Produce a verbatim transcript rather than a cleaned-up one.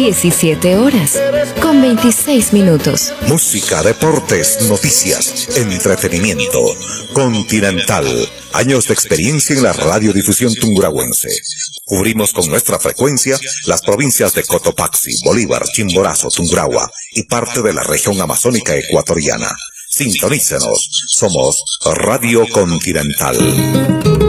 diecisiete horas con veintiséis minutos. Música, deportes, noticias, entretenimiento. Continental. Años de experiencia en la radiodifusión tungurahuense. Cubrimos con nuestra frecuencia las provincias de Cotopaxi, Bolívar, Chimborazo, Tungurahua y parte de la región amazónica ecuatoriana. Sintonícenos. Somos Radio Continental.